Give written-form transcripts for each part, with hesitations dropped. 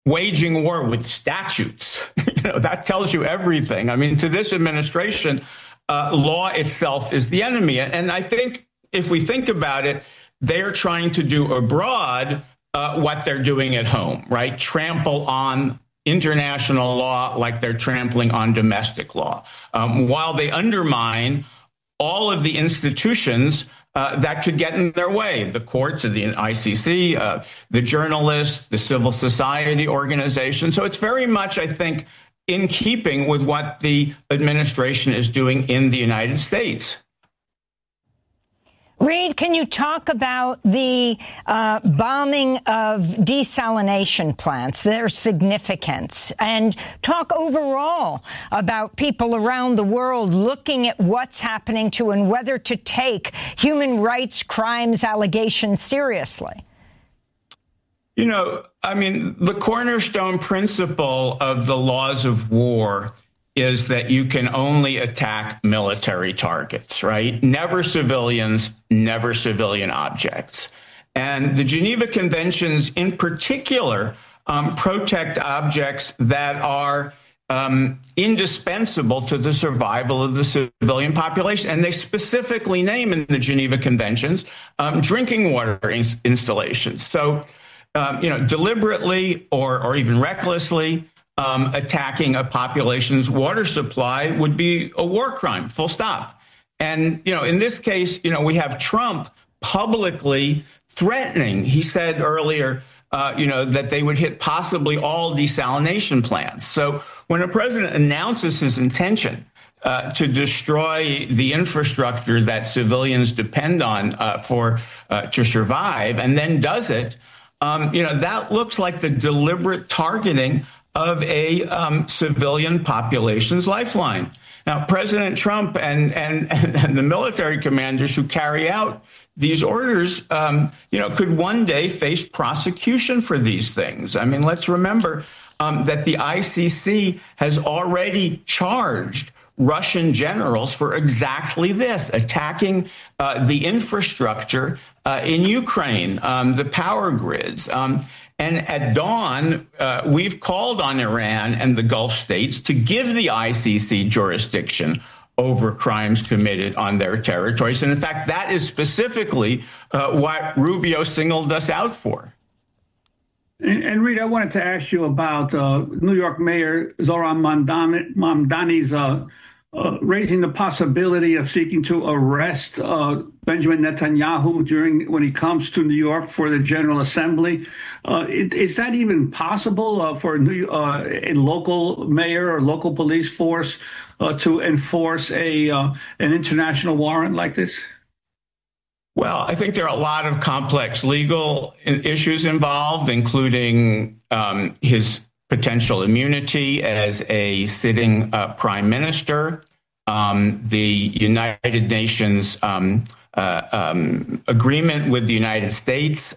waging war with statutes. That tells you everything. I mean, to this administration, law itself is the enemy. And I think if we think about it, they're trying to do abroad what they're doing at home, right? Trample on international law like they're trampling on domestic law, while they undermine all of the institutions that could get in their way: the courts, the ICC, the journalists, the civil society organizations. So it's very much, I think, in keeping with what the administration is doing in the United States. Reid, can you talk about the bombing of desalination plants, their significance, and talk overall about people around the world looking at what's happening to and whether to take human rights crimes allegations seriously? I mean, the cornerstone principle of the laws of war is that you can only attack military targets, right? Never civilians, never civilian objects. And the Geneva Conventions in particular protect objects that are indispensable to the survival of the civilian population. And they specifically name in the Geneva Conventions drinking water installations. So, deliberately or even recklessly attacking a population's water supply would be a war crime, full stop. And, in this case, we have Trump publicly threatening. He said earlier, that they would hit possibly all desalination plants. So when a president announces his intention to destroy the infrastructure that civilians depend on to survive, and then does it, that looks like the deliberate targeting of a civilian population's lifeline. Now, President Trump and the military commanders who carry out these orders, could one day face prosecution for these things. I mean, let's remember that the ICC has already charged Russian generals for exactly this, attacking the infrastructure in Ukraine, the power grids. And at dawn, we've called on Iran and the Gulf states to give the ICC jurisdiction over crimes committed on their territories. And in fact, that is specifically what Rubio singled us out for. And Reid, I wanted to ask you about New York Mayor Zohran Mamdani's raising the possibility of seeking to arrest Benjamin Netanyahu when he comes to New York for the General Assembly. Is that even possible for a local mayor or local police force to enforce an international warrant like this? Well, I think there are a lot of complex legal issues involved, including his potential immunity as a sitting prime minister, the United Nations agreement with the United States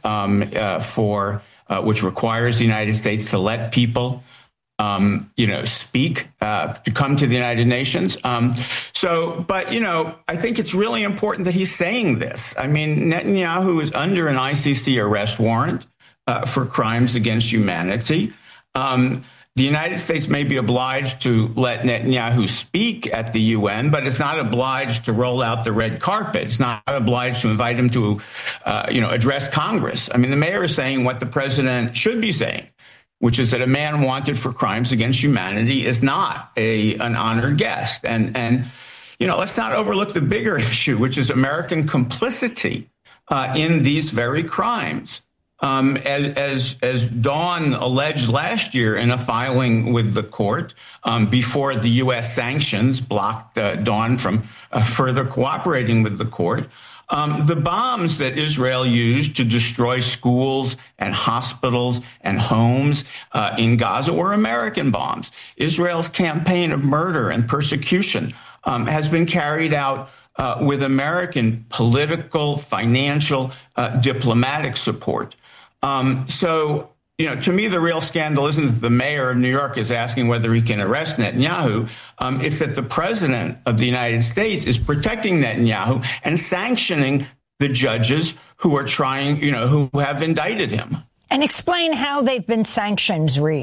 which requires the United States to let people speak, to come to the United Nations. But I think it's really important that he's saying this. I mean, Netanyahu is under an ICC arrest warrant for crimes against humanity. The United States may be obliged to let Netanyahu speak at the UN, but it's not obliged to roll out the red carpet. It's not obliged to invite him to, address Congress. I mean, the mayor is saying what the president should be saying, which is that a man wanted for crimes against humanity is not an honored guest. And let's not overlook the bigger issue, which is American complicity in these very crimes. As Dawn alleged last year in a filing with the court before the U.S. sanctions blocked Dawn from further cooperating with the court, the bombs that Israel used to destroy schools and hospitals and homes in Gaza were American bombs. Israel's campaign of murder and persecution has been carried out with American political, financial, diplomatic support. To me, the real scandal isn't that the mayor of New York is asking whether he can arrest Netanyahu. It's that the president of the United States is protecting Netanyahu and sanctioning the judges who are trying, who have indicted him. And explain how they've been sanctioned, Reed.